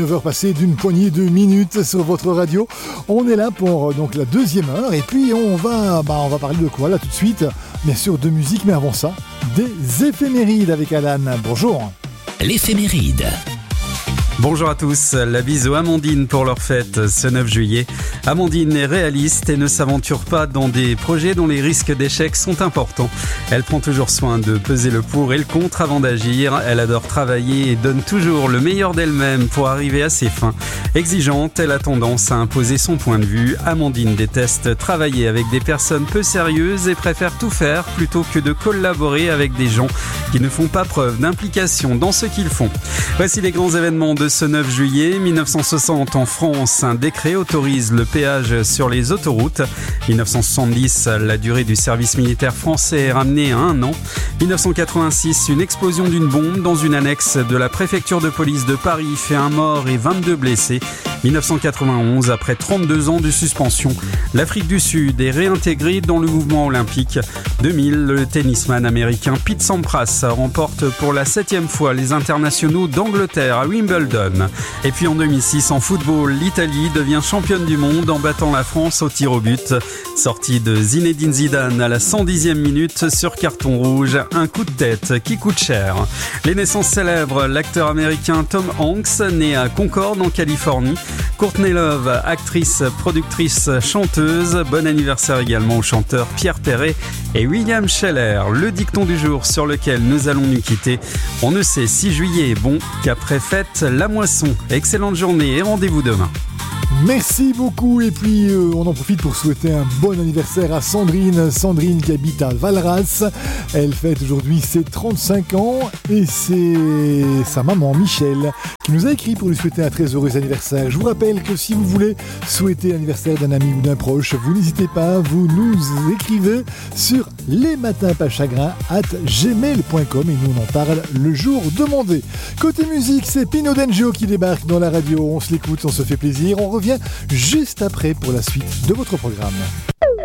9h passées d'une poignée de minutes sur votre radio. On est là pour donc la deuxième heure et puis on va parler de quoi là tout de suite? Bien sûr de musique, mais avant ça, des éphémérides avec Alan. Bonjour. L'éphéméride. Bonjour à tous, la bise aux Amandine pour leur fête ce 9 juillet. Amandine est réaliste et ne s'aventure pas dans des projets dont les risques d'échec sont importants. Elle prend toujours soin de peser le pour et le contre avant d'agir. Elle adore travailler et donne toujours le meilleur d'elle-même pour arriver à ses fins. Exigeante, elle a tendance à imposer son point de vue. Amandine déteste travailler avec des personnes peu sérieuses et préfère tout faire plutôt que de collaborer avec des gens qui ne font pas preuve d'implication dans ce qu'ils font. Voici les grands événements de ce 9 juillet. 1960 en France, un décret autorise le péage sur les autoroutes. 1970, la durée du service militaire français est ramenée à 1 an. 1986, une explosion d'une bombe dans une annexe de la préfecture de police de Paris fait 1 mort et 22 blessés. 1991, après 32 ans de suspension, l'Afrique du Sud est réintégrée dans le mouvement olympique. 2000, le tennisman américain Pete Sampras remporte pour la 7e fois les internationaux d'Angleterre à Wimbledon. Et puis en 2006, en football, l'Italie devient championne du monde en battant la France au tir au but. Sortie de Zinedine Zidane à la 110e minute sur carton rouge, un coup de tête qui coûte cher. Les naissances célèbres, l'acteur américain Tom Hanks, né à Concorde en Californie. Courtney Love, actrice, productrice, chanteuse. Bon anniversaire également au chanteur Pierre Perret et William Scheller. Le dicton du jour sur lequel nous allons nous quitter. On ne sait si juillet est bon qu'après fête la moisson. Excellente journée et rendez-vous demain. Merci beaucoup et puis on en profite pour souhaiter un bon anniversaire à Sandrine qui habite à Valras. Elle fête aujourd'hui ses 35 ans et c'est sa maman Michel qui nous a écrit pour lui souhaiter un très heureux anniversaire. Je vous rappelle que si vous voulez souhaiter l'anniversaire d'un ami ou d'un proche, vous n'hésitez pas, vous nous écrivez sur lesmatinspaschagrins@gmail.com et nous on en parle le jour demandé. Côté musique, c'est Pino D'Angio qui débarque dans la radio. On se l'écoute, on se fait plaisir, on revient juste après pour la suite de votre programme.